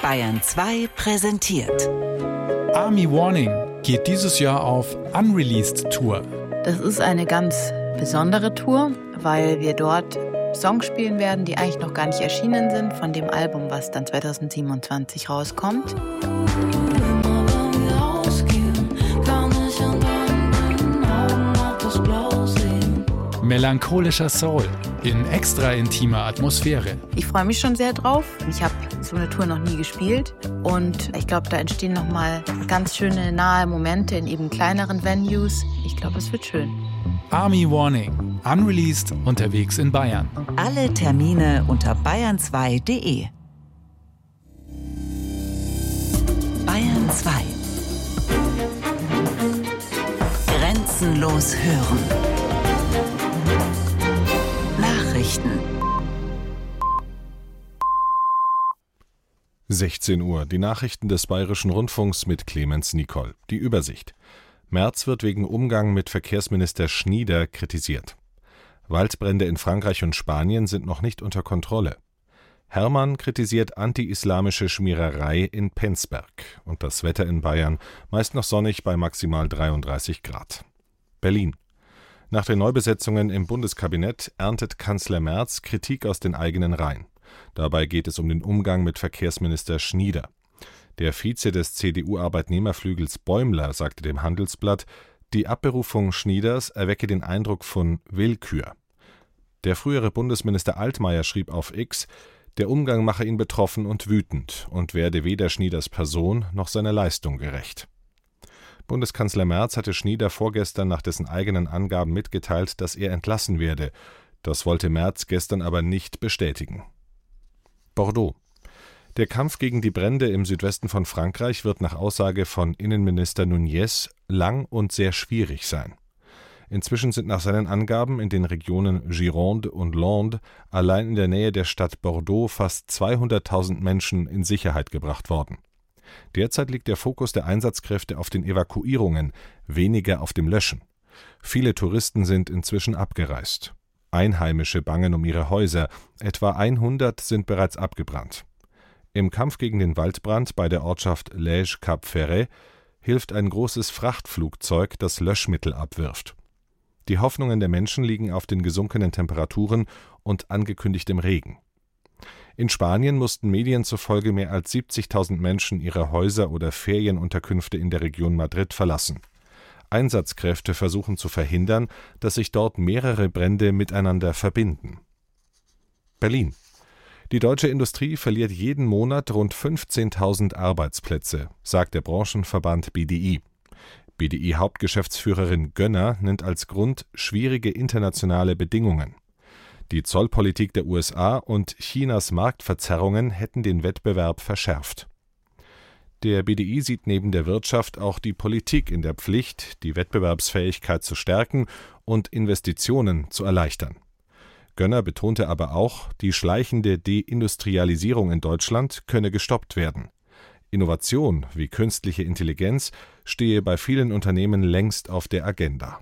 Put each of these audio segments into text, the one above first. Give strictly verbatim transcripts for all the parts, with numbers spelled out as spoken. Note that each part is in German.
Bayern zwei präsentiert. Army Warning geht dieses Jahr auf Unreleased Tour. Das ist eine ganz besondere Tour, weil wir dort Songs spielen werden, die eigentlich noch gar nicht erschienen sind, von dem Album, was dann zwanzig siebenundzwanzig rauskommt. Melancholischer Soul in extra intimer Atmosphäre. Ich freue mich schon sehr drauf. Ich habe so eine Tour noch nie gespielt und ich glaube, da entstehen nochmal ganz schöne nahe Momente in eben kleineren Venues. Ich glaube, es wird schön. Army Warning, unreleased, unterwegs in Bayern. Alle Termine unter bayern zwei punkt de. Bayern zwei. Grenzenlos hören. Nachrichten. sechzehn Uhr. Die Nachrichten des Bayerischen Rundfunks mit Clemens Nicol. Die Übersicht. Merz wird wegen Umgang mit Verkehrsminister Schnieder kritisiert. Waldbrände in Frankreich und Spanien sind noch nicht unter Kontrolle. Hermann kritisiert anti-islamische Schmiererei in Penzberg. Und das Wetter in Bayern meist noch sonnig bei maximal dreiunddreißig Grad. Berlin. Nach den Neubesetzungen im Bundeskabinett erntet Kanzler Merz Kritik aus den eigenen Reihen. Dabei geht es um den Umgang mit Verkehrsminister Schnieder. Der Vize des C D U-Arbeitnehmerflügels Bäumler sagte dem Handelsblatt, die Abberufung Schnieders erwecke den Eindruck von Willkür. Der frühere Bundesminister Altmaier schrieb auf X, der Umgang mache ihn betroffen und wütend und werde weder Schnieders Person noch seiner Leistung gerecht. Bundeskanzler Merz hatte Schnieder vorgestern nach dessen eigenen Angaben mitgeteilt, dass er entlassen werde. Das wollte Merz gestern aber nicht bestätigen. Bordeaux. Der Kampf gegen die Brände im Südwesten von Frankreich wird nach Aussage von Innenminister Nunez lang und sehr schwierig sein. Inzwischen sind nach seinen Angaben in den Regionen Gironde und Landes allein in der Nähe der Stadt Bordeaux fast zweihunderttausend Menschen in Sicherheit gebracht worden. Derzeit liegt der Fokus der Einsatzkräfte auf den Evakuierungen, weniger auf dem Löschen. Viele Touristen sind inzwischen abgereist. Einheimische bangen um ihre Häuser, etwa hundert sind bereits abgebrannt. Im Kampf gegen den Waldbrand bei der Ortschaft Lège-Cap-Ferret hilft ein großes Frachtflugzeug, das Löschmittel abwirft. Die Hoffnungen der Menschen liegen auf den gesunkenen Temperaturen und angekündigtem Regen. In Spanien mussten Medien zufolge mehr als siebzigtausend Menschen ihre Häuser oder Ferienunterkünfte in der Region Madrid verlassen. Einsatzkräfte versuchen zu verhindern, dass sich dort mehrere Brände miteinander verbinden. Berlin. Die deutsche Industrie verliert jeden Monat rund fünfzehntausend Arbeitsplätze, sagt der Branchenverband B D I. B D I-Hauptgeschäftsführerin Gönner nennt als Grund schwierige internationale Bedingungen. Die Zollpolitik der U S A und Chinas Marktverzerrungen hätten den Wettbewerb verschärft. Der B D I sieht neben der Wirtschaft auch die Politik in der Pflicht, die Wettbewerbsfähigkeit zu stärken und Investitionen zu erleichtern. Gönner betonte aber auch, die schleichende Deindustrialisierung in Deutschland könne gestoppt werden. Innovation wie künstliche Intelligenz stehe bei vielen Unternehmen längst auf der Agenda.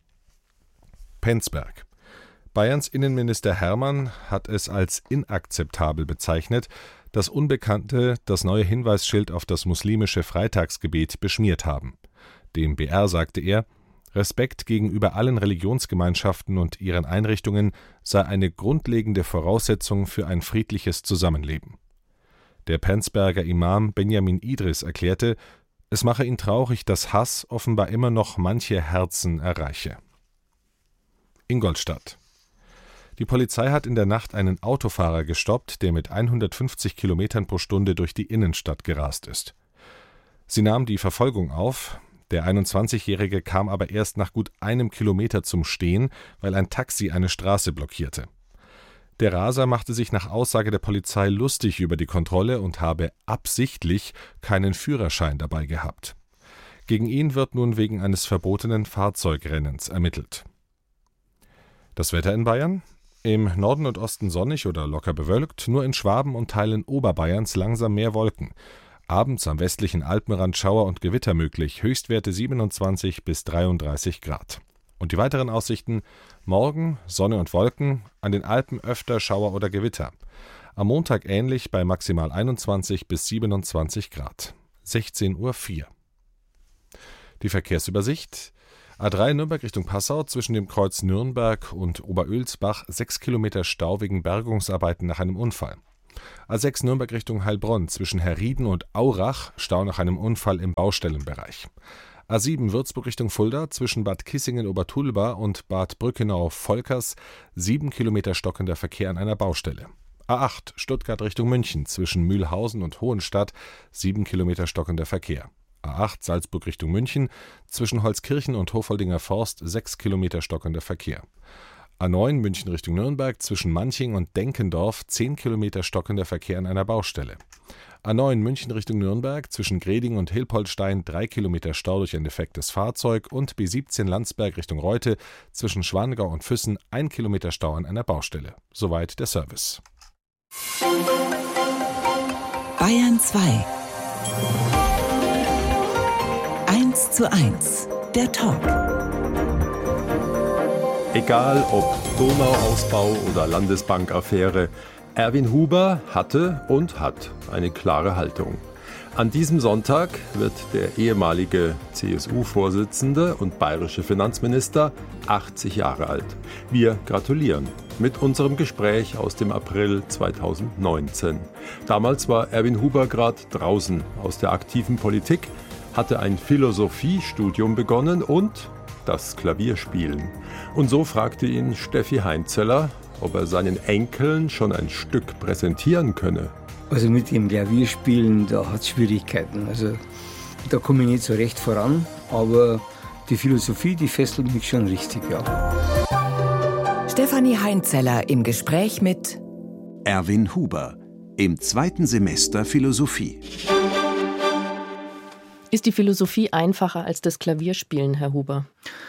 Penzberg. Bayerns Innenminister Hermann hat es als inakzeptabel bezeichnet, dass Unbekannte das neue Hinweisschild auf das muslimische Freitagsgebet beschmiert haben. Dem B R sagte er, Respekt gegenüber allen Religionsgemeinschaften und ihren Einrichtungen sei eine grundlegende Voraussetzung für ein friedliches Zusammenleben. Der Penzberger Imam Benjamin Idris erklärte, es mache ihn traurig, dass Hass offenbar immer noch manche Herzen erreiche. Ingolstadt. Die Polizei hat in der Nacht einen Autofahrer gestoppt, der mit hundertfünfzig Kilometern pro Stunde durch die Innenstadt gerast ist. Sie nahm die Verfolgung auf. Der einundzwanzigjährige kam aber erst nach gut einem Kilometer zum Stehen, weil ein Taxi eine Straße blockierte. Der Raser machte sich nach Aussage der Polizei lustig über die Kontrolle und habe absichtlich keinen Führerschein dabei gehabt. Gegen ihn wird nun wegen eines verbotenen Fahrzeugrennens ermittelt. Das Wetter in Bayern? Im Norden und Osten sonnig oder locker bewölkt, nur in Schwaben und Teilen Oberbayerns langsam mehr Wolken. Abends am westlichen Alpenrand Schauer und Gewitter möglich, Höchstwerte siebenundzwanzig bis dreiunddreißig Grad. Und die weiteren Aussichten: Morgen Sonne und Wolken, an den Alpen öfter Schauer oder Gewitter. Am Montag ähnlich bei maximal einundzwanzig bis siebenundzwanzig Grad. sechzehn Uhr vier. Die Verkehrsübersicht. A drei Nürnberg Richtung Passau zwischen dem Kreuz Nürnberg und Oberölsbach sechs Kilometer Stau wegen Bergungsarbeiten nach einem Unfall. A sechs Nürnberg Richtung Heilbronn zwischen Herrieden und Aurach Stau nach einem Unfall im Baustellenbereich. A sieben Würzburg Richtung Fulda zwischen Bad Kissingen-Obertulba und Bad Brückenau-Volkers sieben Kilometer stockender Verkehr an einer Baustelle. A acht Stuttgart Richtung München zwischen Mühlhausen und Hohenstadt sieben Kilometer stockender Verkehr. A acht Salzburg Richtung München zwischen Holzkirchen und Hofoldinger Forst sechs Kilometer stockender Verkehr. A neun München Richtung Nürnberg zwischen Manching und Denkendorf zehn Kilometer stockender Verkehr an einer Baustelle. A neun München Richtung Nürnberg zwischen Greding und Hilpoltstein drei Kilometer Stau durch ein defektes Fahrzeug und B siebzehn Landsberg Richtung Reute zwischen Schwangau und Füssen ein Kilometer Stau an einer Baustelle. Soweit der Service. Bayern zwei. eins zu eins. Der Talk. Egal ob Donauausbau oder Landesbankaffäre, Erwin Huber hatte und hat eine klare Haltung. An diesem Sonntag wird der ehemalige C S U-Vorsitzende und bayerische Finanzminister achtzig Jahre alt. Wir gratulieren mit unserem Gespräch aus dem April zweitausendneunzehn. Damals war Erwin Huber gerade draußen aus der aktiven Politik, hatte ein Philosophiestudium begonnen und das Klavierspielen. Und so fragte ihn Steffi Heinzeller, ob er seinen Enkeln schon ein Stück präsentieren könne. Also mit dem Klavierspielen, da hat es Schwierigkeiten. Also da komme ich nicht so recht voran, aber die Philosophie, die fesselt mich schon richtig, ja. Stefanie Heinzeller im Gespräch mit Erwin Huber im zweiten Semester Philosophie. Ist die Philosophie einfacher als das Klavierspielen, Herr Huber?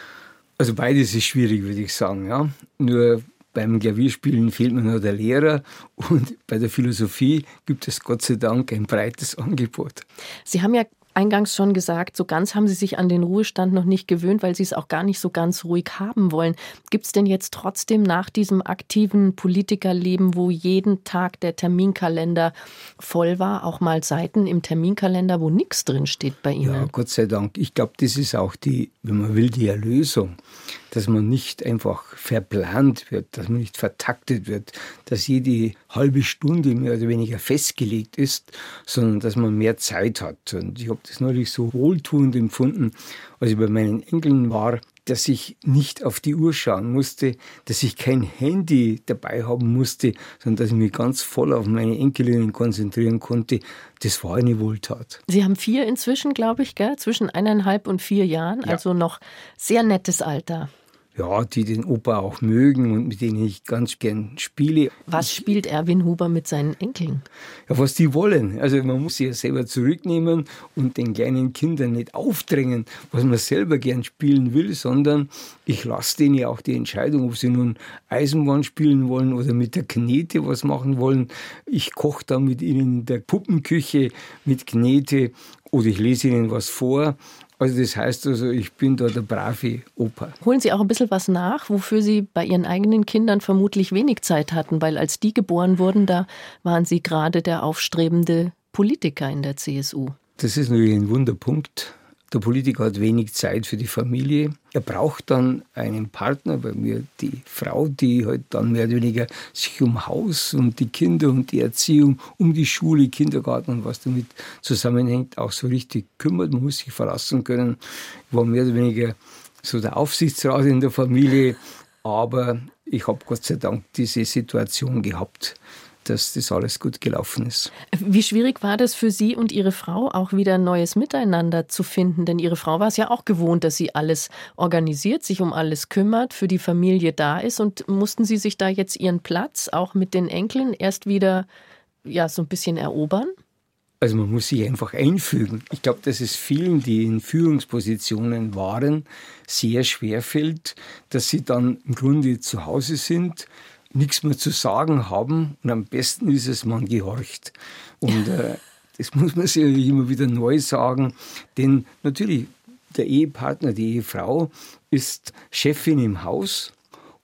Also beides ist schwierig, würde ich sagen, ja. Nur beim Klavierspielen fehlt mir noch der Lehrer und bei der Philosophie gibt es Gott sei Dank ein breites Angebot. Sie haben ja eingangs schon gesagt, so ganz haben Sie sich an den Ruhestand noch nicht gewöhnt, weil Sie es auch gar nicht so ganz ruhig haben wollen. Gibt es denn jetzt trotzdem nach diesem aktiven Politikerleben, wo jeden Tag der Terminkalender voll war, auch mal Seiten im Terminkalender, wo nichts drin steht bei Ihnen? Ja, Gott sei Dank. Ich glaube, das ist auch die, wenn man will, die Erlösung. Dass man nicht einfach verplant wird, dass man nicht vertaktet wird, dass jede halbe Stunde mehr oder weniger festgelegt ist, sondern dass man mehr Zeit hat. Und ich habe das neulich so wohltuend empfunden, als ich bei meinen Enkeln war, dass ich nicht auf die Uhr schauen musste, dass ich kein Handy dabei haben musste, sondern dass ich mich ganz voll auf meine Enkelinnen konzentrieren konnte. Das war eine Wohltat. Sie haben vier inzwischen, glaube ich, gell? Zwischen eineinhalb und vier Jahren, ja. Also noch sehr nettes Alter. Ja, die den Opa auch mögen und mit denen ich ganz gern spiele. Was spielt Erwin Huber mit seinen Enkeln? Ja, was die wollen. Also man muss sich ja selber zurücknehmen und den kleinen Kindern nicht aufdrängen, was man selber gern spielen will, sondern ich lasse denen ja auch die Entscheidung, ob sie nun Eisenbahn spielen wollen oder mit der Knete was machen wollen. Ich koche dann mit ihnen in der Puppenküche mit Knete oder ich lese ihnen was vor. Also das heißt also, ich bin da der brave Opa. Holen Sie auch ein bisschen was nach, wofür Sie bei Ihren eigenen Kindern vermutlich wenig Zeit hatten, weil als die geboren wurden, da waren Sie gerade der aufstrebende Politiker in der C S U. Das ist natürlich ein Wunderpunkt. Der Politiker hat wenig Zeit für die Familie. Er braucht dann einen Partner, bei mir die Frau, die halt dann mehr oder weniger sich um Haus und die Kinder und die Erziehung, um die Schule, Kindergarten und was damit zusammenhängt, auch so richtig kümmert. Man muss sich verlassen können. Ich war mehr oder weniger so der Aufsichtsrat in der Familie, aber ich habe Gott sei Dank diese Situation gehabt, dass das alles gut gelaufen ist. Wie schwierig war das für Sie und Ihre Frau, auch wieder ein neues Miteinander zu finden? Denn Ihre Frau war es ja auch gewohnt, dass sie alles organisiert, sich um alles kümmert, für die Familie da ist. Und mussten Sie sich da jetzt Ihren Platz, auch mit den Enkeln, erst wieder ja, so ein bisschen erobern? Also man muss sich einfach einfügen. Ich glaube, dass es vielen, die in Führungspositionen waren, sehr schwer fällt, dass sie dann im Grunde zu Hause sind, nichts mehr zu sagen haben und am besten ist es, man gehorcht. Und äh, das muss man sich immer wieder neu sagen, denn natürlich der Ehepartner, die Ehefrau ist Chefin im Haus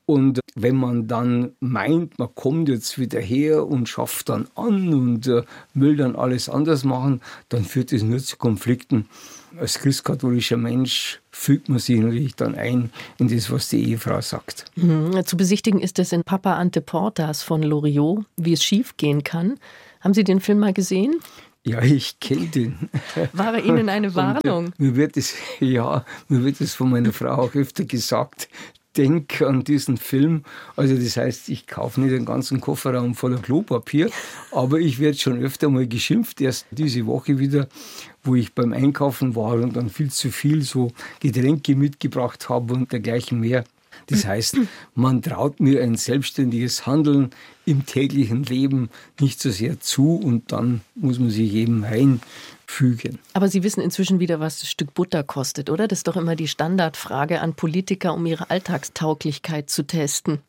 Und wenn man dann meint, man kommt jetzt wieder her und schafft dann an und äh, will dann alles anders machen, dann führt das nur zu Konflikten. Als christkatholischer Mensch fügt man sich natürlich dann ein in das, was die Ehefrau sagt. Mhm. Zu besichtigen ist es in Papa Ante Portas von Loriot, wie es schiefgehen kann. Haben Sie den Film mal gesehen? Ja, ich kenne den. War er Ihnen eine Warnung? Und, äh, mir wird es, ja, mir wird es von meiner Frau auch öfter gesagt, denk an diesen Film. Also das heißt, ich kaufe nicht den ganzen Kofferraum voller Klopapier, aber ich werde schon öfter mal geschimpft, erst diese Woche wieder, wo ich beim Einkaufen war und dann viel zu viel so Getränke mitgebracht habe und dergleichen mehr. Das heißt, man traut mir ein selbstständiges Handeln im täglichen Leben nicht so sehr zu und dann muss man sich eben einfügen. Aber Sie wissen inzwischen wieder, was das Stück Butter kostet, oder? Das ist doch immer die Standardfrage an Politiker, um ihre Alltagstauglichkeit zu testen.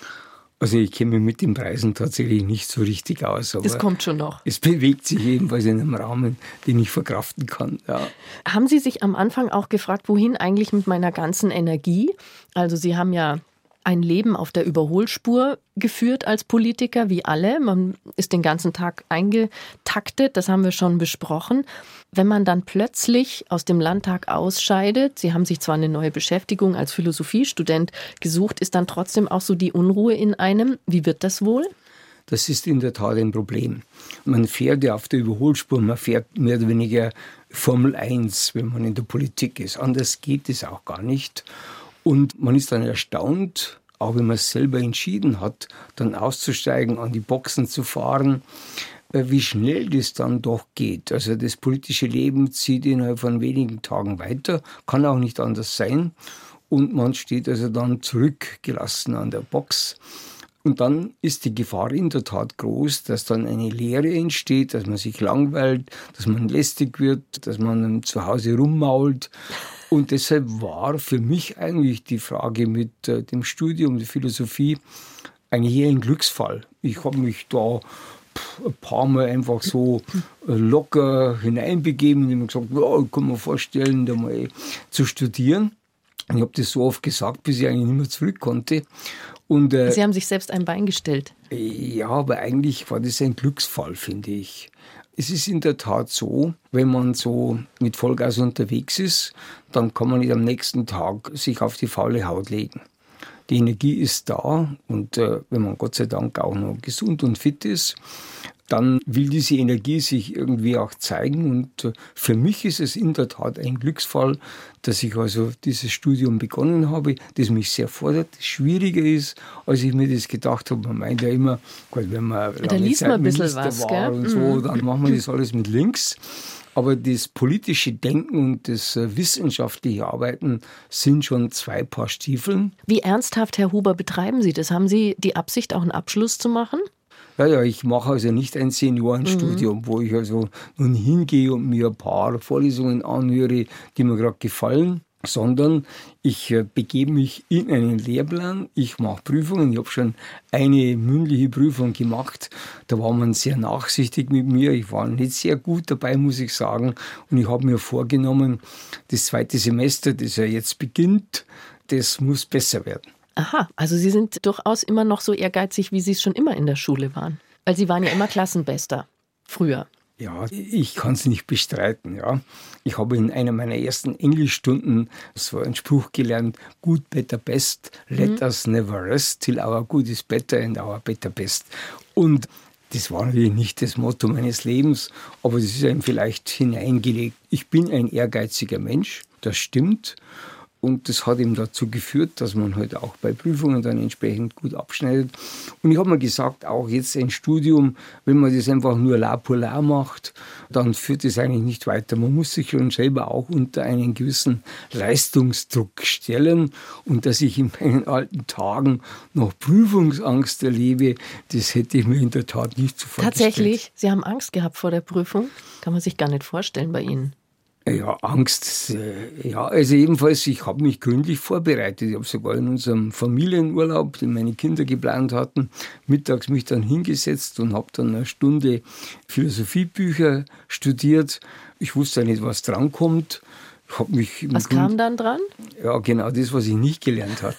Also ich kenne mich mit den Preisen tatsächlich nicht so richtig aus. Aber das kommt schon noch. Es bewegt sich jedenfalls in einem Rahmen, den ich verkraften kann. Ja. Haben Sie sich am Anfang auch gefragt, wohin eigentlich mit meiner ganzen Energie? Also Sie haben ja ein Leben auf der Überholspur geführt als Politiker, wie alle. Man ist den ganzen Tag eingetaktet, das haben wir schon besprochen. Wenn man dann plötzlich aus dem Landtag ausscheidet, Sie haben sich zwar eine neue Beschäftigung als Philosophiestudent gesucht, ist dann trotzdem auch so die Unruhe in einem. Wie wird das wohl? Das ist in der Tat ein Problem. Man fährt ja auf der Überholspur, man fährt mehr oder weniger Formel eins, wenn man in der Politik ist. Anders geht es auch gar nicht. Und man ist dann erstaunt, auch wenn man es selber entschieden hat, dann auszusteigen, an die Boxen zu fahren, wie schnell das dann doch geht. Also das politische Leben zieht innerhalb von wenigen Tagen weiter, kann auch nicht anders sein. Und man steht also dann zurückgelassen an der Box. Und dann ist die Gefahr in der Tat groß, dass dann eine Leere entsteht, dass man sich langweilt, dass man lästig wird, dass man zu Hause rummault. Und deshalb war für mich eigentlich die Frage mit äh, dem Studium der Philosophie eigentlich eher ein Glücksfall. Ich habe mich da pff, ein paar Mal einfach so äh, locker hineinbegeben und habe gesagt, ja, ich kann mir vorstellen, da mal zu studieren. Und ich habe das so oft gesagt, bis ich eigentlich nicht mehr zurück konnte. Und, äh, Sie haben sich selbst ein Bein gestellt. Ja, aber eigentlich war das ein Glücksfall, finde ich. Es ist in der Tat so, wenn man so mit Vollgas unterwegs ist, dann kann man nicht am nächsten Tag sich auf die faule Haut legen. Die Energie ist da und äh, wenn man Gott sei Dank auch noch gesund und fit ist, dann will diese Energie sich irgendwie auch zeigen. Und äh, für mich ist es in der Tat ein Glücksfall, dass ich also dieses Studium begonnen habe, das mich sehr fordert, schwieriger ist, als ich mir das gedacht habe. Man meint ja immer, Gott, wenn man da liest man ein bisschen was, war gell? und so, mhm. dann machen wir das alles mit links. Aber das politische Denken und das wissenschaftliche Arbeiten sind schon zwei Paar Stiefeln. Wie ernsthaft, Herr Huber, betreiben Sie das? Haben Sie die Absicht, auch einen Abschluss zu machen? Ja, ja, ich mache also nicht ein Seniorenstudium, mhm. wo ich also nun hingehe und mir ein paar Vorlesungen anhöre, die mir gerade gefallen, sondern ich äh, begebe mich in einen Lehrplan, ich mache Prüfungen, ich habe schon eine mündliche Prüfung gemacht, da war man sehr nachsichtig mit mir, ich war nicht sehr gut dabei, muss ich sagen, und ich habe mir vorgenommen, das zweite Semester, das ja jetzt beginnt, das muss besser werden. Aha, also Sie sind durchaus immer noch so ehrgeizig, wie Sie es schon immer in der Schule waren. Weil Sie waren ja immer Klassenbester, früher. Ja, ich kann es nicht bestreiten. Ja. Ich habe in einer meiner ersten Englischstunden so einen Spruch gelernt, good, better, best, let mhm. us never rest till our good is better and our better best. Und das war natürlich nicht das Motto meines Lebens, aber das ist einem vielleicht hineingelegt. Ich bin ein ehrgeiziger Mensch, das stimmt. Und das hat eben dazu geführt, dass man halt auch bei Prüfungen dann entsprechend gut abschneidet. Und ich habe mir gesagt, auch jetzt ein Studium, wenn man das einfach nur la pour la macht, dann führt das eigentlich nicht weiter. Man muss sich schon selber auch unter einen gewissen Leistungsdruck stellen. Und dass ich in meinen alten Tagen noch Prüfungsangst erlebe, das hätte ich mir in der Tat nicht so vorgestellt. Tatsächlich? Sie haben Angst gehabt vor der Prüfung? Kann man sich gar nicht vorstellen bei Ihnen. Ja, Angst, ja, also jedenfalls, ich habe mich gründlich vorbereitet. Ich habe sogar in unserem Familienurlaub, den meine Kinder geplant hatten, mittags mich dann hingesetzt und habe dann eine Stunde Philosophiebücher studiert. Ich wusste ja nicht, was drankommt. Ich hab mich was kam dann dran? Ja, genau das, was ich nicht gelernt hatte.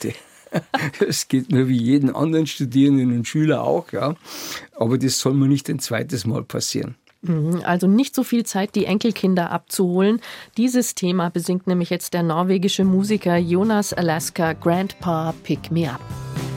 Es geht nur wie jeden anderen Studierenden und Schüler auch, ja. Aber das soll mir nicht ein zweites Mal passieren. Also nicht so viel Zeit, die Enkelkinder abzuholen. Dieses Thema besingt nämlich jetzt der norwegische Musiker Jonas Alaska, Grandpa Pick Me Up.